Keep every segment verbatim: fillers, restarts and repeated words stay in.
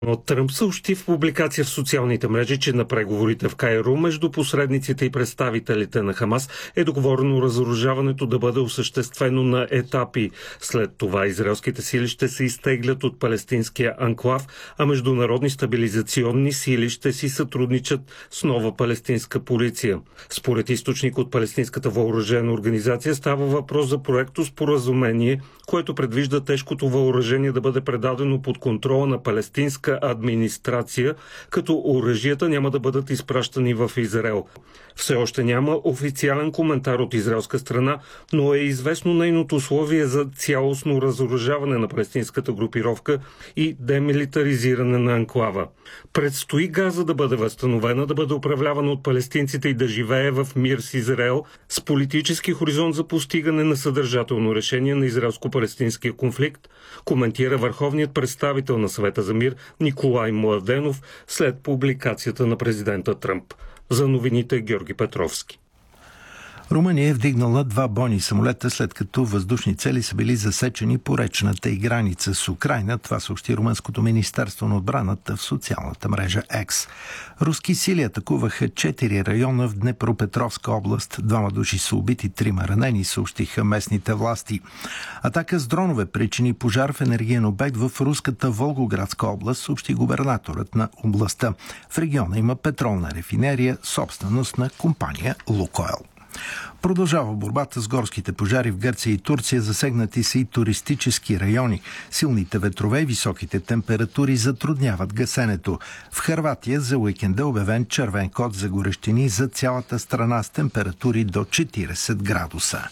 От Тръмп съобщи в публикация в социалните мрежи, че на преговорите в Кайро между посредниците и представителите на Хамас е договорено разоръжаването да бъде осъществено на етапи. След това израелските сили ще се изтеглят от палестинския анклав, а международни стабилизационни сили ще си сътрудничат с нова палестинска полиция. Според източник от палестинската въоръжена организация става въпрос за проекто споразумение, което предвижда тежкото въоръжение да бъде предадено под контрола на палестинска администрация, като оръжията няма да бъдат изпращани в Израел. Все още няма официален коментар от израелска страна, но е известно нейното условие за цялостно разоръжаване на палестинската групировка и демилитаризиране на анклава. Предстои Газа да бъде възстановена, да бъде управлявана от палестинците и да живее в мир с Израел, с политически хоризонт за постигане на съдържателно решение на израелско-палестинския конфликт, коментира върховният представител на Съвета за мир Николай Младенов след публикацията на президента Тръмп. За новините Георги Петровски. Румъния е вдигнала два бойни самолета, след като въздушни цели са били засечени по речната и граница с Украйна. Това съобщи Румънското министерство на отбраната в социалната мрежа X. Руски сили атакуваха четири района в Днепропетровска област. Двама души са убити, трима ранени, съобщиха местните власти. Атака с дронове причини пожар в енергиен обект в руската Волгоградска област, съобщи губернаторът на областта. В региона има петролна рефинерия, собственост на компания Лукойл. Продължава борбата с горските пожари в Гърция и Турция, засегнати са и туристически райони. Силните ветрове и високите температури затрудняват гасенето. В Хърватия за уикенда е обявен червен код за горещини за цялата страна с температури до четирийсет градуса.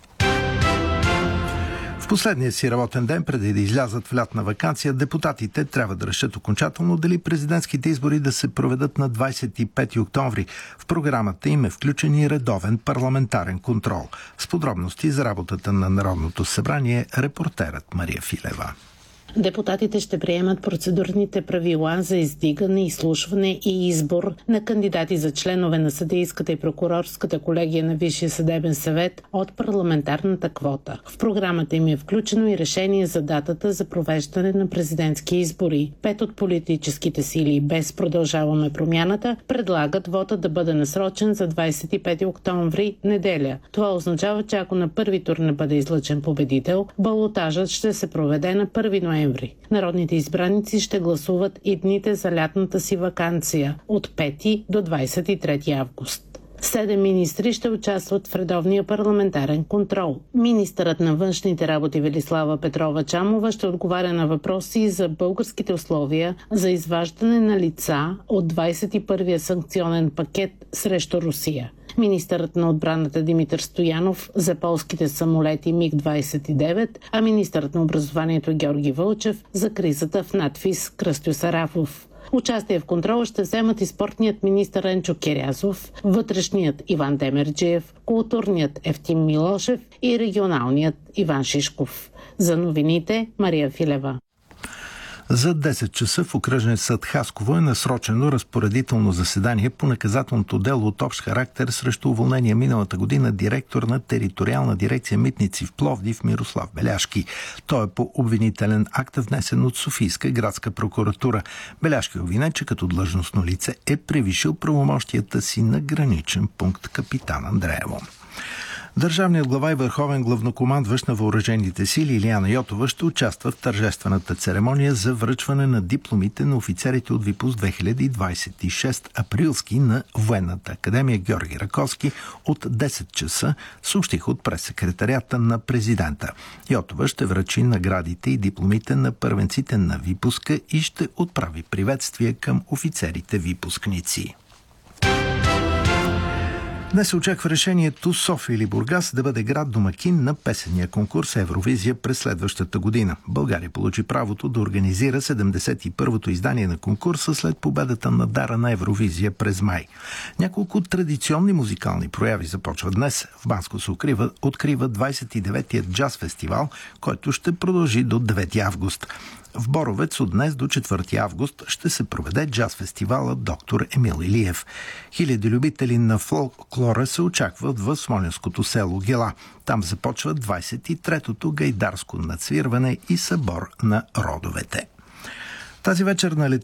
В последния си работен ден, преди да излязат в лятна ваканция, депутатите трябва да решат окончателно дали президентските избори да се проведат на двадесет и пети октомври. В програмата им е включен и редовен парламентарен контрол. С подробности за работата на Народното събрание репортерът Мария Филева. Депутатите ще приемат процедурните правила за издигане, изслушване и избор на кандидати за членове на съдийската и прокурорската колегия на Висшия съдебен съвет от парламентарната квота. В програмата им е включено и решение за датата за провеждане на президентски избори. Пет от политическите сили без Продължаваме промяната предлагат вота да бъде насрочен за двадесет и пети октомври, неделя. Това означава, че ако на първи тур не бъде излъчен победител, балотажът ще се проведе на първи ноември. Народните избраници ще гласуват и дните за лятната си ваканция от пети до двадесет и трети август. Седем министри ще участват в редовния парламентарен контрол. Министърът на външните работи Велислава Петрова-Чамова ще отговаря на въпроси за българските условия за изваждане на лица от двадесет и първия санкционен пакет срещу Русия. Министърът на отбраната Димитър Стоянов за полските самолети Миг двадесет и девет, а министърът на образованието Георги Вълчев за кризата в надфис Кръстю Сарафов. Участие в контрола ще вземат и спортният министър Енчо Кирязов, вътрешният Иван Демерджиев, културният Евтим Милошев и регионалният Иван Шишков. За новините Мария Филева. За десет часа в окръжен съд Хасково е насрочено разпоредително заседание по наказателното дело от общ характер срещу уволнение миналата година директор на териториална дирекция Митници в Пловдив Мирослав Беляшки. Той е по обвинителен акт, внесен от Софийска градска прокуратура. Беляшки е обвинен, че като длъжностно лице е превишил правомощията си на граничен пункт Капитан Андреево. Държавният глава и върховен главнокомандващ на въоръжените сили Илияна Йотова ще участва в тържествената церемония за връчване на дипломите на офицерите от Випуск две хиляди двадесет и шест априлски на Военната академия Георги Раковски от десет часа, съобщиха от прес-секретарията на президента. Йотова ще връчи наградите и дипломите на първенците на Випуска и ще отправи приветствия към офицерите випускници. Днес се очаква решението София или Бургас да бъде град домакин на песения конкурс Евровизия през следващата година. България получи правото да организира седемдесет и първото издание на конкурса след победата на Дара на Евровизия през май. Няколко традиционни музикални прояви започват днес. В Банско се открива, открива двадесет и деветият джаз фестивал, който ще продължи до девети август. В Боровец от днес до четвърти август ще се проведе джаз фестивала Доктор Емил Илиев. Хиляди любители на фолклора се очакват в смолянското село Гела. Там започва двадесет и третото гайдарско надсвирване и събор на родовете. Тази вечер на